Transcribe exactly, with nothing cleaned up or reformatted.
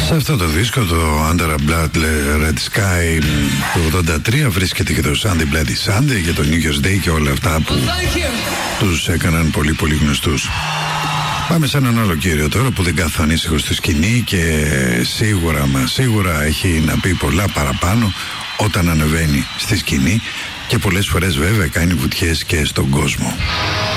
Σε αυτό το δίσκο, το Under a Blood Red Sky του ογδόντα τρία, βρίσκεται και το Sunday Bloody Sunday και το New Year's Day και όλα αυτά που τους έκαναν πολύ πολύ γνωστούς. Πάμε σε έναν άλλο κύριο τώρα που δεν κάθεται ανήσυχο στη σκηνή και σίγουρα μα σίγουρα έχει να πει πολλά παραπάνω όταν ανεβαίνει στη σκηνή και πολλές φορές βέβαια κάνει βουτιές και στον κόσμο.